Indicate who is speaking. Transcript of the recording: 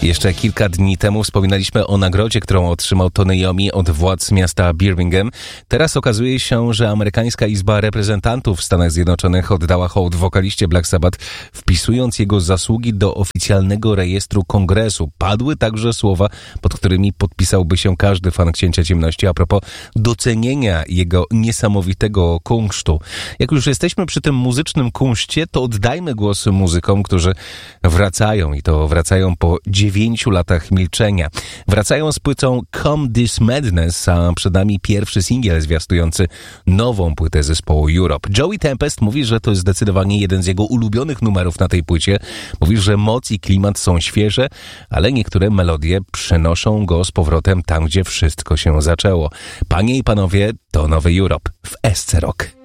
Speaker 1: Jeszcze kilka dni temu wspominaliśmy o nagrodzie, którą otrzymał Tony Iommi od władz miasta Birmingham. Teraz okazuje się, że amerykańska Izba Reprezentantów w Stanach Zjednoczonych oddała hołd wokaliście Black Sabbath, wpisując jego zasługi do oficjalnego rejestru Kongresu. Padły także słowa, pod którymi podpisałby się każdy fan Księcia Ciemności a propos docenienia jego niesamowitego kunsztu. Jak już jesteśmy przy tym muzycznym kunszcie, to oddajmy głos muzykom, którzy wracają i to wracają po 9 latach milczenia. Wracają z płytą Come This Madness, a przed nami pierwszy singiel zwiastujący nową płytę zespołu Europe. Joey Tempest mówi, że to jest zdecydowanie jeden z jego ulubionych numerów na tej płycie. Mówi, że moc i klimat są świeże, ale niektóre melodie przenoszą go z powrotem tam, gdzie wszystko się zaczęło. Panie i panowie, to nowy Europe w SC Rock.